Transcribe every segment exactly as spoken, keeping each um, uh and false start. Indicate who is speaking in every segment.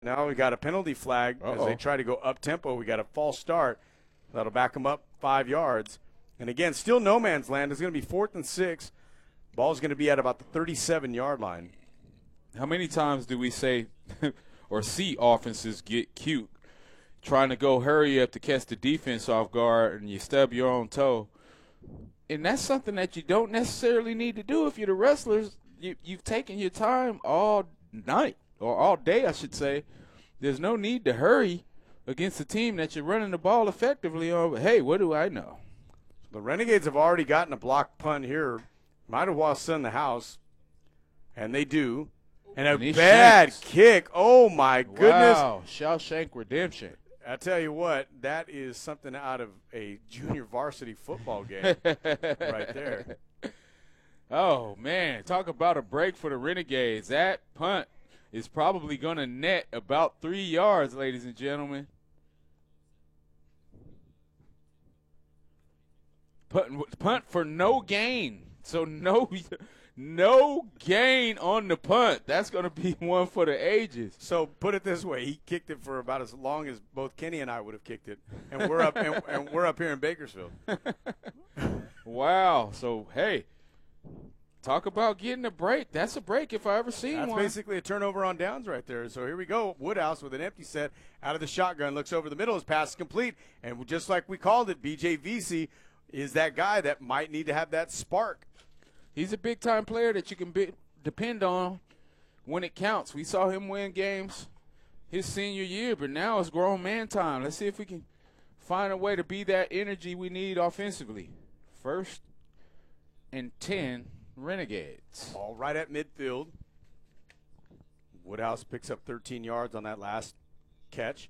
Speaker 1: Now we got a penalty flag
Speaker 2: Uh-oh.
Speaker 1: as they try to go up-tempo. We got a false start. That'll back them up five yards. And, again, still no man's land. It's going to be fourth and six. Ball's going to be at about the thirty-seven-yard line.
Speaker 2: How many times do we say or see offenses get cute trying to go hurry up to catch the defense off guard and you stub your own toe? And that's something that you don't necessarily need to do if you're the wrestlers. You, you've taken your time all night, or all day, I should say. There's no need to hurry against a team that you're running the ball effectively on. But, hey, what do I know?
Speaker 1: The Renegades have already gotten a block punt here. Might have well send the house, and they do. And a
Speaker 2: And
Speaker 1: bad
Speaker 2: shanks.
Speaker 1: kick. Oh, my goodness.
Speaker 2: Wow, Shawshank Redemption.
Speaker 1: I tell you what, that is something out of a junior varsity football game right there.
Speaker 2: Oh, man, talk about a break for the Renegades. That punt is probably going to net about three yards, ladies and gentlemen. Punt, punt for no gain. So no, no gain on the punt. That's going to be one for the ages.
Speaker 1: So put it this way, he kicked it for about as long as both Kenny and I would have kicked it, and we're up and, and we're up here in Bakersfield.
Speaker 2: Wow. So, hey, talk about getting a break. That's a break if I ever seen
Speaker 1: That's
Speaker 2: one.
Speaker 1: basically a turnover on downs right there. So here we go. Woodhouse with an empty set out of the shotgun, looks over the middle, his pass is complete, and just like we called it, B J Vesey is that guy that might need to have that spark.
Speaker 2: He's a big-time player that you can be, depend on when it counts. We saw him win games his senior year, but now it's grown man time. Let's see if we can find a way to be that energy we need offensively. First and ten, Renegades.
Speaker 1: All right at midfield. Woodhouse picks up thirteen yards on that last catch.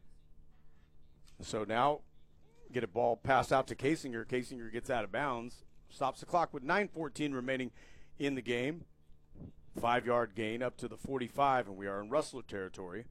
Speaker 1: So now get a ball passed out to Kasinger. Kasinger gets out of bounds. Stops the clock with nine fourteen remaining in the game. Five-yard gain up to the forty-five, and we are in Rustler territory.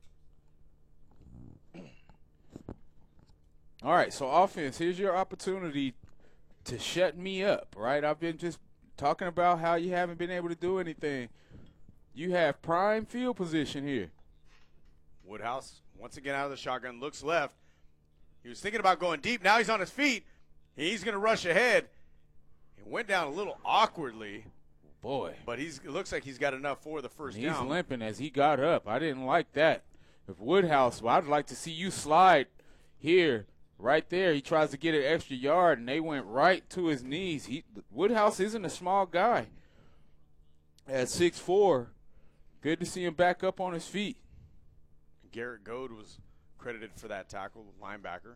Speaker 2: All right, so offense, here's your opportunity to shut me up, right? I've been just talking about how you haven't been able to do anything. You have prime field position here.
Speaker 1: Woodhouse, once again out of the shotgun, looks left. He was thinking about going deep. Now he's on his feet. He's going to rush ahead. He went down a little awkwardly.
Speaker 2: Boy.
Speaker 1: But he's, it looks like he's got enough for the first
Speaker 2: He's
Speaker 1: down.
Speaker 2: He's limping as he got up. I didn't like that. If Woodhouse, well, I'd like to see you slide here, right there. He tries to get an extra yard, and they went right to his knees. He, Woodhouse isn't a small guy. At six foot four, good to see him back up on his feet.
Speaker 1: Garrett Goad was credited for that tackle, linebacker.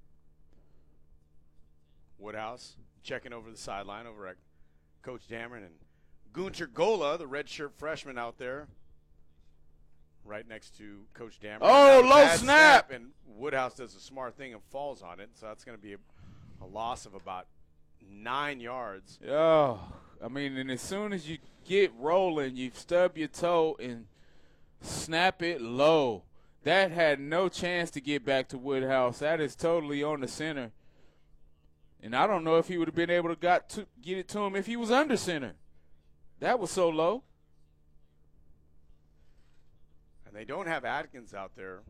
Speaker 1: Woodhouse checking over the sideline over at Coach Dameron, and Gunter Gola, the redshirt freshman out there, right next to Coach Dameron.
Speaker 2: Oh,
Speaker 1: Now,
Speaker 2: low
Speaker 1: bad
Speaker 2: snap.
Speaker 1: And Woodhouse does a smart thing and falls on it, so that's going to be a, a loss of about nine yards.
Speaker 2: Oh, I mean, and as soon as you get rolling, you stub your toe and snap it low. That had no chance to get back to Woodhouse. That is totally on the center. And I don't know if he would have been able to, got to get it to him if he was under center. That was so low.
Speaker 1: And they don't have Atkins out there.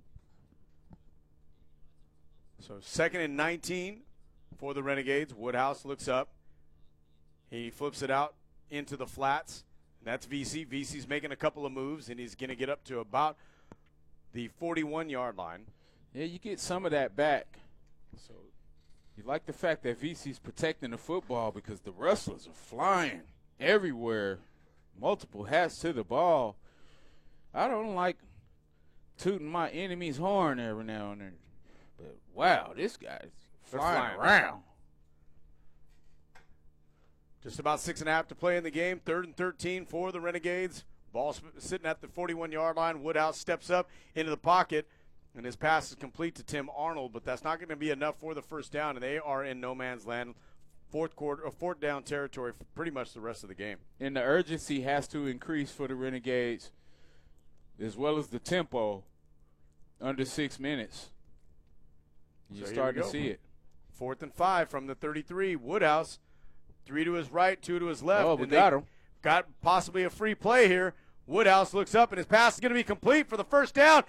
Speaker 1: So second and nineteen for the Renegades. Woodhouse looks up. He flips it out into the flats. That's V C. V C's making a couple of moves, and he's going to get up to about the forty-one-yard line.
Speaker 2: Yeah, you get some of that back. So you like the fact that V C's protecting the football because the Rustlers are flying everywhere. Multiple hats to the ball. I don't like tooting my enemy's horn every now and then. But, wow, this guy's flying,
Speaker 1: flying
Speaker 2: around.
Speaker 1: Just about six and a half to play in the game. Third and thirteen for the Renegades. Ball sitting at the forty-one-yard line. Woodhouse steps up into the pocket, and his pass is complete to Tim Arnold, but that's not going to be enough for the first down, and they are in no man's land. Fourth quarter, or fourth down territory for pretty much the rest of the game. And
Speaker 2: the urgency has to increase for the Renegades, as well as the tempo under six minutes. You're
Speaker 1: so
Speaker 2: starting to see it.
Speaker 1: Fourth and five from the thirty-three. Woodhouse, three to his right, two to his left.
Speaker 2: Oh, we
Speaker 1: and
Speaker 2: got him.
Speaker 1: Got possibly a free play here. Woodhouse looks up, and his pass is going to be complete for the first down.